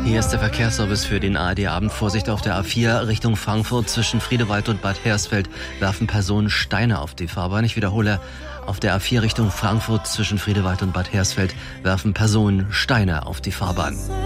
Hier ist der Verkehrsservice für den ARD-Abend. Vorsicht auf der A4 Richtung Frankfurt. Zwischen Friedewald und Bad Hersfeld werfen Personen Steine auf die Fahrbahn. Ich wiederhole, auf der A4 Richtung Frankfurt zwischen Friedewald und Bad Hersfeld werfen Personen Steine auf die Fahrbahn.